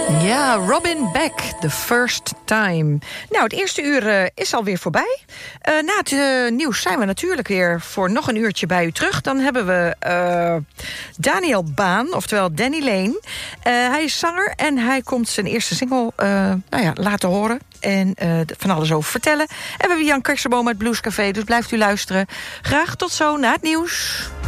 Ja, Robin Beck, The First Time. Nou, het eerste uur is alweer voorbij. Na het nieuws zijn we natuurlijk weer voor nog een uurtje bij u terug. Dan hebben we Daniel Baan, oftewel Danny Lane. Hij is zanger en hij komt zijn eerste single laten horen. En van alles over vertellen. En we hebben Jan Kersenboom uit Blues Café, dus blijft u luisteren. Graag tot zo na het nieuws.